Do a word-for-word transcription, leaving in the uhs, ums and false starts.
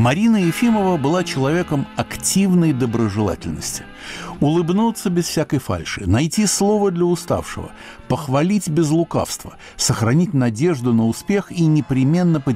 Марина Ефимова была человеком активной доброжелательности. Улыбнуться без всякой фальши, найти слово для уставшего, похвалить без лукавства, сохранить надежду на успех и непременно поделиться